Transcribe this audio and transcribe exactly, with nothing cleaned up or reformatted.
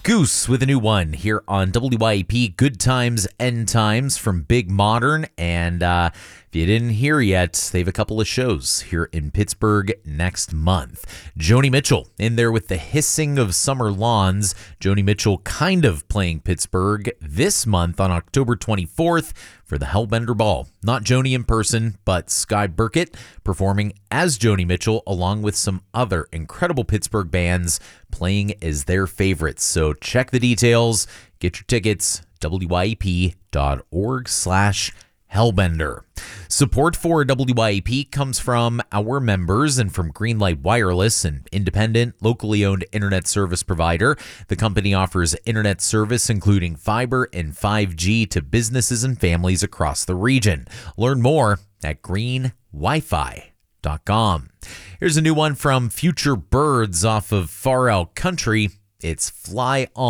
Goose with a new one here on W Y A P Good Times, End Times from Big Modern. And uh, if you didn't hear yet, they have a couple of shows here in Pittsburgh next month. Joni Mitchell in there with the Hissing of Summer Lawns. Joni Mitchell kind of playing Pittsburgh this month on October twenty-fourth for the Hellbender Ball. Not Joni in person, but Sky Burkett performing as Joni Mitchell along with some other incredible Pittsburgh bands playing as their favorites. So check the details, get your tickets, W Y A P dot org slash Hellbender. Support for W Y A P comes from our members and from Greenlight Wireless, an independent, locally owned internet service provider. The company offers internet service including fiber and five G to businesses and families across the region. Learn more at green wi fi dot com. Here's a new one from Future Birds off of Far Out Country. It's Fly On.